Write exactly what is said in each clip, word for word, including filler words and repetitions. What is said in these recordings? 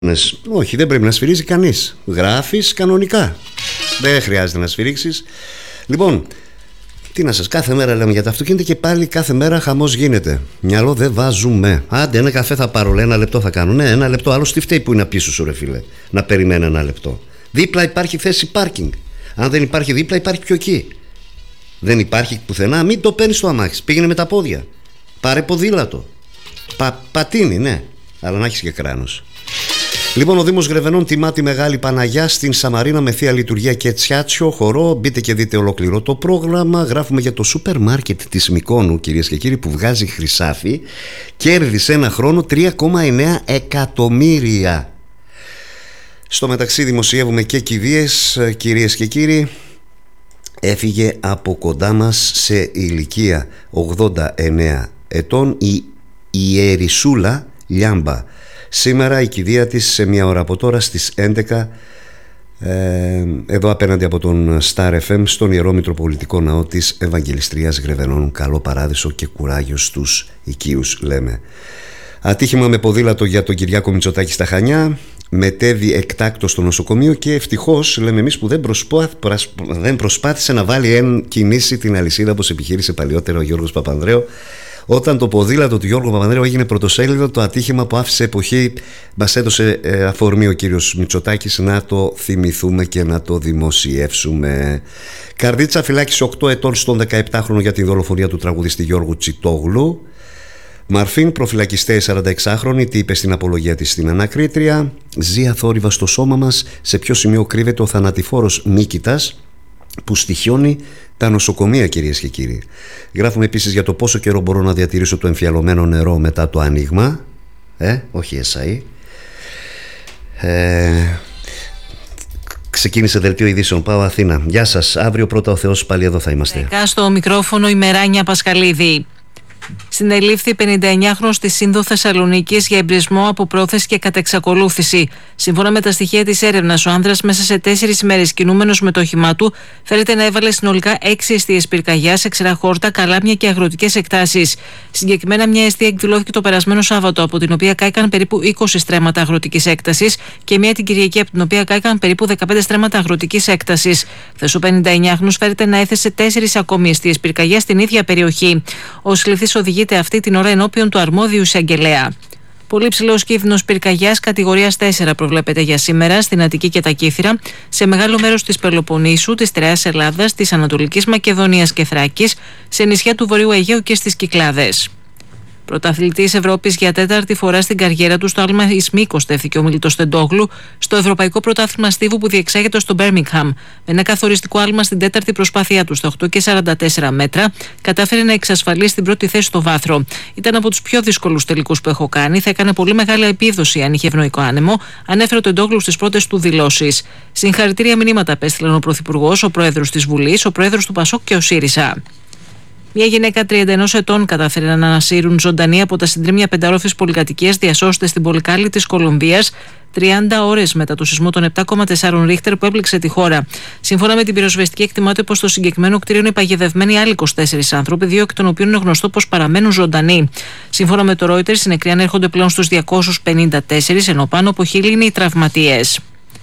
Όχι, δεν πρέπει να σφυρίζει κανείς. Γράφεις κανονικά. Δεν χρειάζεται να σφυρίξεις. Λοιπόν, τι να σας, κάθε μέρα λέμε για τα αυτοκίνητα και πάλι κάθε μέρα χαμός γίνεται. Μυαλό δεν βάζουμε. Άντε, ένα καφέ θα πάρω, λέει, ένα λεπτό θα κάνω. Ναι, ένα λεπτό. Άλλο τι φταίει που είναι πίσω σου, ρε φίλε, να περιμένει ένα λεπτό. Δίπλα υπάρχει θέση πάρκινγκ. Αν δεν υπάρχει δίπλα, υπάρχει πιο εκεί. Δεν υπάρχει πουθενά, μην το παίρνεις στο αμάξι. Πήγαινε με τα πόδια. Πάρε ποδήλατο. Πα, πατίνι, ναι, αλλά να έχεις και κράνος. Λοιπόν, ο Δήμος Γρεβενών τιμά τη Μεγάλη Παναγιά στην Σαμαρίνα με θεία λειτουργία και τσιάτσιο χορό. Μπείτε και δείτε ολόκληρο το πρόγραμμα. Γράφουμε για το σούπερ μάρκετ της Μυκόνου, κυρίες και κύριοι, που βγάζει χρυσάφι. Κέρδισε ένα χρόνο τρία κόμμα εννέα εκατομμύρια. Στο μεταξύ δημοσιεύουμε και κηδείες, κυρίες και κύριοι. Έφυγε από κοντά μας σε ηλικία ογδόντα εννέα ετών η Ιερισσούλα Λιάμπα. Σήμερα η κηδεία της σε μια ώρα από τώρα στις έντεκα, ε, εδώ απέναντι από τον Star εφ εμ στον Ιερό Μητροπολιτικό Ναό της Ευαγγελιστρίας Γρεβενών. Καλό παράδεισο και κουράγιο στους οικείους, λέμε. Ατύχημα με ποδήλατο για τον Κυριάκο Μητσοτάκη στα Χανιά. Μετέβη εκτάκτος στο νοσοκομείο και ευτυχώς, λέμε εμείς, που δεν, προσπά, δεν προσπάθησε να βάλει εν κινήσει την αλυσίδα όπως επιχείρησε παλιότερα ο Γιώργος Παπανδρέου. Όταν το ποδήλατο του Γιώργου Παπανδρέου έγινε πρωτοσέλιδο, το ατύχημα που άφησε εποχή, μας έδωσε ε, αφορμή ο κύριος Μητσοτάκης να το θυμηθούμε και να το δημοσιεύσουμε. Καρδίτσα φυλάκισε οκτώ ετών στον δεκαεπτάχρονο για την δολοφονία του τραγουδιστή Γιώργου Τσιτόγλου. Μαρφίν, προφυλακιστέ σαρανταεξάχρονη, τι είπε στην απολογία της στην ανακρίτρια. Ζει αθόρυβα στο σώμα μας. Σε ποιο σημείο κρύβεται ο θανατηφόρος Μίκητας που στοιχιώνει τα νοσοκομεία, κυρίες και κύριοι. Γράφουμε επίσης για το πόσο καιρό μπορώ να διατηρήσω το εμφιαλωμένο νερό μετά το άνοιγμα. Ε, όχι εσάι. Ε, ξεκίνησε δελτίο ειδήσεων. Πάω Αθήνα. Γεια σας. Αύριο πρώτα ο Θεός πάλι εδώ θα είμαστε. Δεκά στο μικρόφωνο η Μεράνια Πασχαλίδη. Συνελήφθη πενηνταεννιάχρονος στη Σύνδο Θεσσαλονίκης για εμπρισμό από πρόθεση και κατεξακολούθηση. Σύμφωνα με τα στοιχεία της έρευνας, ο άνδρας μέσα σε τέσσερις ημέρες κινούμενος με το όχημά του φέρεται να έβαλε συνολικά έξι εστίες πυρκαγιάς, ξερά χόρτα, καλάμια και αγροτικές εκτάσεις. Συγκεκριμένα, μια εστία εκδηλώθηκε το περασμένο Σάββατο, από την οποία κάηκαν περίπου είκοσι στρέμματα αγροτικής έκτασης, και μια την Κυριακή, από την οποία κάηκαν περίπου δεκαπέντε στρέμματα αγροτικής έκτασης. Χθες ο πενηνταεννιάχρονος φέρεται να έθεσε τέσσερις ακόμη εστίες πυρκαγιάς στην ίδια περιοχή. Ο συλληφθής οδηγείται αυτή την ώρα ενώπιον του αρμόδιου εισαγγελέα. Πολύ ψηλός κίνδυνος πυρκαγιάς κατηγορίας τέσσερα προβλέπεται για σήμερα στην Αττική και τα Κύθυρα, σε μεγάλο μέρος της Πελοποννήσου, της Στερεάς Ελλάδας, της Ανατολικής Μακεδονίας και Θράκης, σε νησιά του Βορείου Αιγαίου και στις Κυκλάδες. Πρωταθλητής Ευρώπης για τέταρτη φορά στην καριέρα του στο άλμα εις μήκος στέφθηκε ο Μιλητός Τεντόγλου στο Ευρωπαϊκό Πρωτάθλημα Στίβου που διεξάγεται στο Μπέρμιγχαμ. Με ένα καθοριστικό άλμα στην τέταρτη προσπάθειά του στα οκτώ και σαράντα τέσσερα μέτρα, κατάφερε να εξασφαλίσει την πρώτη θέση στο βάθρο. Ήταν από τους πιο δύσκολους τελικούς που έχω κάνει. Θα έκανε πολύ μεγάλη επίδοση αν είχε ευνοϊκό άνεμο, ανέφερε ο Τεντόγλου στις πρώτες του δηλώσεις. Συγχαρητήρια μηνύματα απέστειλαν ο Πρωθυπουργός, ο Πρόεδρος της Βουλής, ο Πρόεδρος του Πασόκ και ο ΣΥΡΙΖΑ. Μια γυναίκα τριάντα ενός ετών κατάφερε να ανασύρουν ζωντανή από τα συντρίμμια πενταρόφης πολυκατοικίας διασώστες στην Πολυκάλη της Κολομβίας τριάντα ώρες μετά το σεισμό των επτά κόμμα τέσσερα ρίχτερ που έπληξε τη χώρα. Σύμφωνα με την πυροσβεστική, εκτιμάται πως στο συγκεκριμένο κτίριο είναι παγιδευμένοι άλλοι είκοσι τέσσερις άνθρωποι, δύο εκ των οποίων είναι γνωστό πως παραμένουν ζωντανοί. Σύμφωνα με το Reuters, οι νεκροί ανέρχονται πλέον στους διακόσιους πενήντα τέσσερα, ενώ πάνω από χίλιοι είναι οι τραυματίες.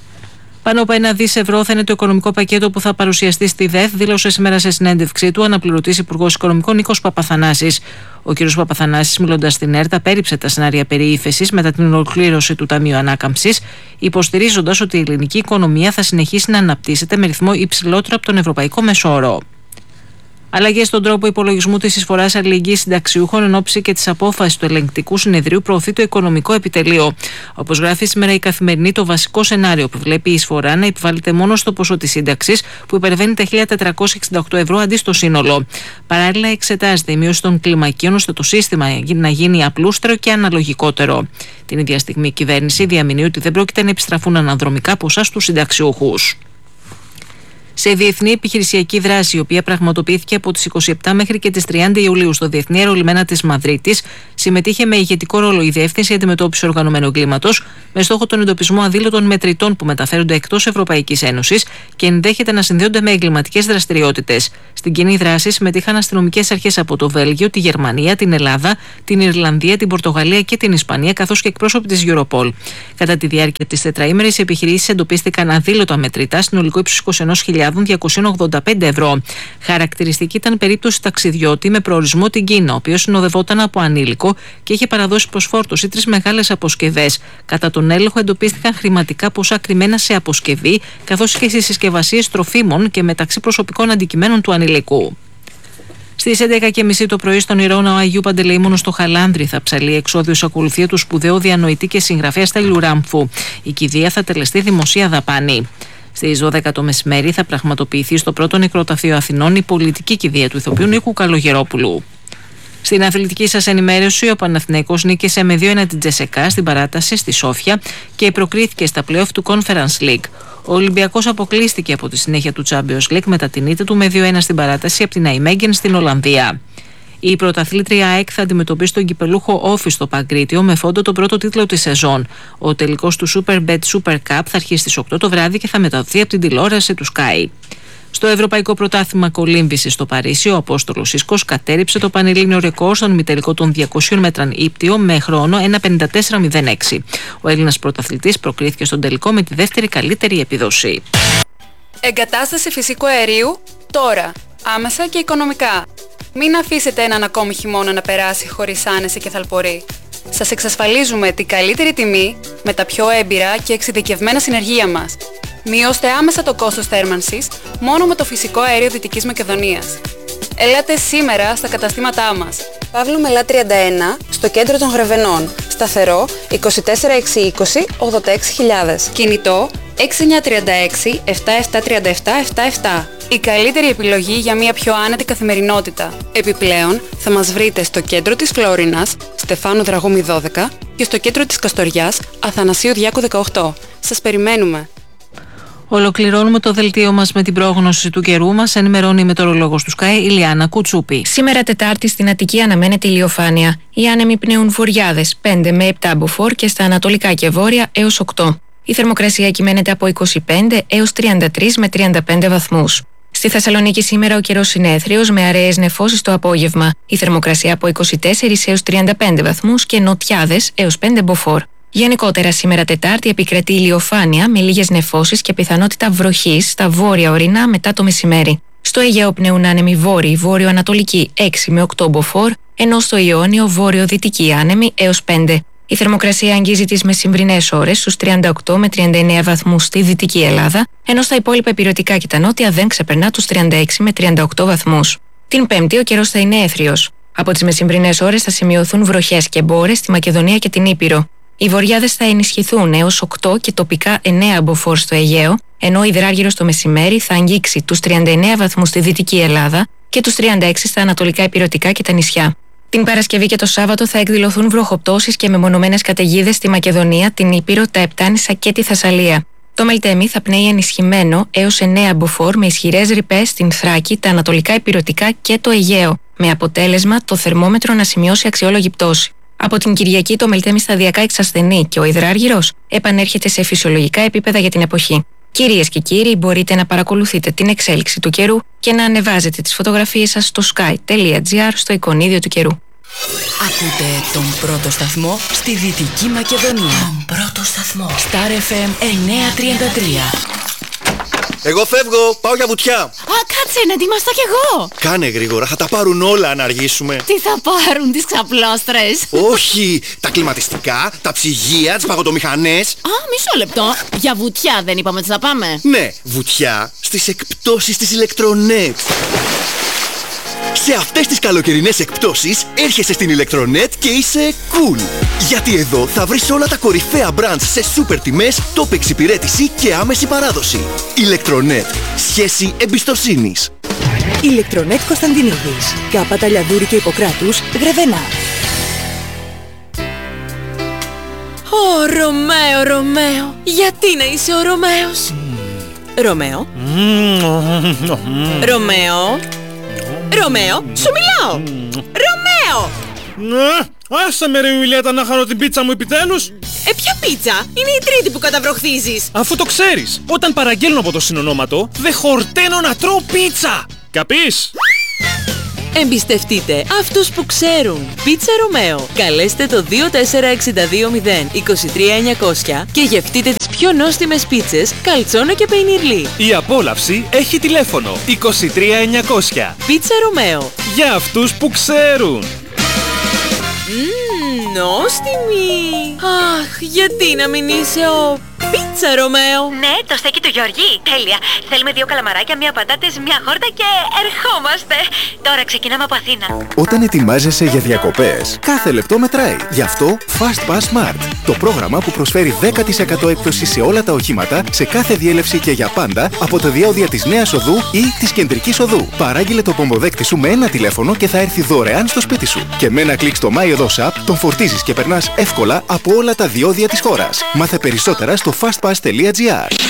Πάνω από ένα δις ευρώ θα είναι το οικονομικό πακέτο που θα παρουσιαστεί στη ΔΕΘ, δήλωσε σήμερα σε συνέντευξή του ο αναπληρωτής Υπουργός Οικονομικών Νίκος Παπαθανάσης. Ο κ. Παπαθανάσης, μιλώντας στην ΕΡΤ, απέρριψε τα σενάρια περί ύφεσης μετά την ολοκλήρωση του Ταμείου Ανάκαμψης, υποστηρίζοντας ότι η ελληνική οικονομία θα συνεχίσει να αναπτύσσεται με ρυθμό υψηλότερο από τον ευρωπαϊκό μεσόωρο. Αλλαγές στον τρόπο υπολογισμού της εισφοράς αλληλεγγύης συνταξιούχων εν ώψη και της απόφασης του ελεγκτικού συνεδρίου προωθεί το οικονομικό επιτελείο. Όπως γράφει σήμερα η Καθημερινή, το βασικό σενάριο προβλέπει η εισφορά να επιβάλλεται μόνο στο ποσό της σύνταξης που υπερβαίνει τα χίλια τετρακόσια εξήντα οκτώ ευρώ αντί στο σύνολο. Παράλληλα, εξετάζεται η μείωση των κλιμακίων ώστε το σύστημα να γίνει απλούστερο και αναλογικότερο. Την ίδια στιγμή η κυβέρνηση διαμηνύει ότι δεν πρόκειται να επιστραφούν αναδρομικά ποσά στους συνταξιούχους. Σε διεθνή επιχειρησιακή δράση, η οποία πραγματοποιήθηκε από τις είκοσι επτά μέχρι και τις τριάντα Ιουλίου στο Διεθνή Αερολιμένα της Μαδρίτης, συμμετείχε με ηγετικό ρόλο η Διεύθυνση Αντιμετώπισης Οργανωμένου Εγκλήματος, με στόχο τον εντοπισμό αδήλωτων μετρητών που μεταφέρονται εκτός Ευρωπαϊκής Ένωσης και ενδέχεται να συνδέονται με εγκληματικές δραστηριότητες. Στην κοινή δράση συμμετείχαν αστυνομικές αρχές από το Βέλγιο, τη Γερμανία, την Ελλάδα, την Ιρλανδία, την Πορτογαλία και την Ισπανία, καθώς και εκπρόσωποι της Europol. Κατά τη διάρκεια της τετραήμερης επιχειρήσης εντοπίστηκαν αδήλωτα μετρητά συνολικό ύψους είκοσι ένα χιλιάδες διακόσια ογδόντα πέντε ευρώ. Χαρακτηριστική ήταν περίπτωση ταξιδιώτη με προορισμό την Κίνα, ο οποίος συνοδευόταν από ανήλικο και είχε παραδώσει προς φόρτωση τρεις μεγάλες αποσκευές. Κατά τον έλεγχο εντοπίστηκαν χρηματικά ποσά κρυμμένα σε αποσκευή, καθώς και στις συσκευασίες τροφίμων και μεταξύ προσωπικών αντικειμένων του ανηλικού. Στις έντεκα και μισή το πρωί στον Ηρώνα, ο Αγίου Παντελεήμονου στο Χαλάνδρι θα ψαλεί εξόδιος ακολουθία του σπουδαίου διανοητή και συγγραφέα Στέλιου Ράμφου. Η κηδεία θα τελεστεί δημοσία δαπάνη. Στις δώδεκα το μεσημέρι θα πραγματοποιηθεί στο πρώτο νεκροταφείο Αθηνών η πολιτική κηδεία του ηθοποιού Νίκου Καλογερόπουλου. Στην αθλητική σας ενημέρωση, ο Παναθηναϊκός νίκησε με δύο ένα την Τζεσεκά στην παράταση στη Σόφια και προκρίθηκε στα play-off του Conference League. Ο Ολυμπιακός αποκλείστηκε από τη συνέχεια του Champions League μετά την ήττα του με δύο ένα στην παράταση από την Αϊμέγγεν στην Ολλανδία. Η πρωταθλήτρια ΑΕΚ θα αντιμετωπίσει τον κυπελούχο Όφη στο Παγκρίτιο με φόντο τον πρώτο τίτλο της σεζόν. Ο τελικός του Superbet Super Cup θα αρχίσει στις οκτώ το βράδυ και θα μεταδοθεί από την τηλεόραση του Sky. Στο Ευρωπαϊκό Πρωτάθλημα Κολύμβησης στο Παρίσι, ο Απόστολος Ίσκος κατέρριψε το πανελλήνιο ρεκόρ στον ημιτελικό των διακοσίων μέτρων ύπτιο με χρόνο ένα πενήντα τέσσερα μηδέν έξι. Ο Έλληνας πρωταθλητής προκρίθηκε στον τελικό με τη δεύτερη καλύτερη επίδοση. Εγκατάσταση φυσικού αερίου τώρα, άμεσα και οικονομικά. Μην αφήσετε έναν ακόμη χειμώνα να περάσει χωρίς άνεση και θαλπορή. Σας εξασφαλίζουμε την καλύτερη τιμή με τα πιο έμπειρα και εξειδικευμένα συνεργεία μας. Μειώστε άμεσα το κόστος θέρμανσης μόνο με το φυσικό αέριο Δυτικής Μακεδονίας. Ελάτε σήμερα στα καταστήματά μας. Παύλου Μελά τριάντα ένα, στο κέντρο των Γρεβενών. Σταθερό είκοσι τέσσερα εξακόσια είκοσι ογδόντα έξι χιλιάδες. Κινητό έξι εννιά τρία έξι επτά επτά τρία επτά επτά επτά. Η καλύτερη επιλογή για μια πιο άνετη καθημερινότητα. Επιπλέον, θα μας βρείτε στο κέντρο της Φλόρινας, Στεφάνου Δραγούμη δώδεκα και στο κέντρο της Καστοριάς, Αθανασίου Διάκου δεκαοκτώ. Σας περιμένουμε. Ολοκληρώνουμε το δελτίο μας με την πρόγνωση του καιρού. Μας ενημερώνει η μετεωρολόγος του Sky, Ηλιάνα Κουτσούπη. Σήμερα Τετάρτη στην Αττική αναμένεται ηλιοφάνεια. Οι άνεμοι πνέουν βορειάδες πέντε με επτά μποφόρ και στα ανατολικά και βόρεια έως οκτώ. Η θερμοκρασία κυμαίνεται από είκοσι πέντε έως τριάντα τρία με τριάντα πέντε βαθμούς. Στη Θεσσαλονίκη σήμερα ο καιρός είναι έθριος με αραιές νεφώσεις το απόγευμα. Η θερμοκρασία από είκοσι τέσσερα έως τριάντα πέντε βαθμούς και νοτιάδες έως πέντε μποφόρ. Γενικότερα σήμερα Τετάρτη επικρατεί ηλιοφάνεια με λίγες νεφώσεις και πιθανότητα βροχής στα βόρεια ορεινά μετά το μεσημέρι. Στο Αιγαίο πνέουν άνεμοι βόρειοι βόρειο-ανατολικοί έξι με οκτώ μποφόρ, ενώ στο Ιόνιο βόρειο-δυτικοί άνεμοι έως πέντε. Η θερμοκρασία αγγίζει τις μεσημβρινές ώρες στους τριάντα οκτώ με τριάντα εννέα βαθμούς στη Δυτική Ελλάδα, ενώ στα υπόλοιπα ηπειρωτικά και τα νότια δεν ξεπερνά τους τριάντα έξι με τριάντα οκτώ βαθμούς. Την Πέμπτη ο καιρός θα είναι έθριος. Από τις μεσημβρινές ώρες θα σημειωθούν βροχές και μπόρες στη Μακεδονία και την Ήπειρο. Οι βορειάδες θα ενισχυθούν έως οκτώ και τοπικά εννέα μποφόρ στο Αιγαίο, ενώ η υδράργυρος το μεσημέρι θα αγγίξει τους τριάντα εννέα βαθμούς στη Δυτική Ελλάδα και τους τριάντα έξι στα ανατολικά ηπειρωτικά και τα νησιά. Την Παρασκευή και το Σάββατο θα εκδηλωθούν βροχοπτώσεις και μεμονωμένες καταιγίδες στη Μακεδονία, την Ήπειρο, τα Επτάνησα και τη Θεσσαλία. Το Μελτέμι θα πνέει ενισχυμένο έως εννέα μποφόρ με ισχυρές ρηπές στην Θράκη, τα ανατολικά ηπειρωτικά και το Αιγαίο, με αποτέλεσμα το θερμόμετρο να σημειώσει αξιόλογη πτώση. Από την Κυριακή το Μελτέμι σταδιακά εξασθενεί και ο υδράργυρος επανέρχεται σε φυσιολογικά επίπεδα για την εποχή. Κυρίες και κύριοι, μπορείτε να παρακολουθείτε την εξέλιξη του καιρού και να ανεβάζετε τις φωτογραφίες σας στο sky.gr στο εικονίδιο του καιρού. Ακούτε τον πρώτο σταθμό στη Δυτική Μακεδονία. Τον πρώτο σταθμό. Star εφ εμ εννιακόσια τριάντα τρία. Εγώ φεύγω, πάω για βουτιά. Α, κάτσε, να ετοιμαστώ κι εγώ. Κάνε γρήγορα, θα τα πάρουν όλα αν αργήσουμε. Τι θα πάρουν, τις ξαπλώστρες? Όχι, τα κλιματιστικά, τα ψυγεία, τις παγωτομηχανές. Α, μισό λεπτό. Για βουτιά δεν είπαμε ότι θα πάμε? Ναι, βουτιά στις εκπτώσεις της Ηλεκτρονέτ. Σε αυτές τις καλοκαιρινές εκπτώσεις έρχεσαι στην Ηλεκτρονέτ και είσαι cool. Γιατί εδώ θα βρεις όλα τα κορυφαία brands σε σούπερ τιμές, top εξυπηρέτηση και άμεση παράδοση. Ηλεκτρονέτ. Σχέση εμπιστοσύνης. Ηλεκτρονέτ Κωνσταντινίδης. Κάπα Ταλιαδούρη και Ιπποκράτους, Γρεβενά. Ω, Ρωμαίο, Ρωμαίο. Γιατί να είσαι ο Ρωμαίος? Ρωμαίο. Ρωμαίο. Ρωμαίο, σου μιλάω. Ρωμαίο. Άσε με ρε Ιουλιέτα να χαρώ την πίτσα μου επιτέλους. Ε, ποια πίτσα? Είναι η τρίτη που καταβροχθίζεις. Αφού το ξέρεις, όταν παραγγέλνω από το συνονόματο, δεν χορταίνω να τρώω πίτσα. Καπείς? Εμπιστευτείτε αυτούς που ξέρουν. Πίτσα Ρωμαίο. Καλέστε το δύο τέσσερα έξι δύο μηδέν είκοσι τρία εννιακόσια και γευτείτε τις πιο νόστιμες πίτσες καλτσόνο και πεϊνιρλί. Η απόλαυση έχει τηλέφωνο είκοσι τρία εννιακόσια. Πίτσα Ρωμαίο. Για αυτούς που ξέρουν. Μμμ, νόστιμη. Αχ, γιατί να μην είσαι ο Πίτσα Ρωμαίο. Ναι, το στέκι του Γιώργη. Τέλεια. Θέλουμε δύο καλαμαράκια, μία πατάτες, μία χόρτα και ερχόμαστε. Τώρα ξεκινάμε από Αθήνα. Όταν ετοιμάζεσαι για διακοπές, κάθε λεπτό μετράει. Γι' αυτό Fast Pass Smart. Το πρόγραμμα που προσφέρει δέκα τοις εκατό έκπτωση σε όλα τα οχήματα, σε κάθε διέλευση και για πάντα, από τα διόδια της Νέας Οδού ή της Κεντρικής Οδού. Παράγγειλε το πομποδέκτη σου με ένα τηλέφωνο και θα έρθει δωρεάν στο σπίτι σου. Και με ένα κλικ στο MyOdos App τον φορτίζεις και περνάς εύκολα από όλα τα διόδια της χώρας. Μάθε περισσότερα στο fastpass τελεία gr.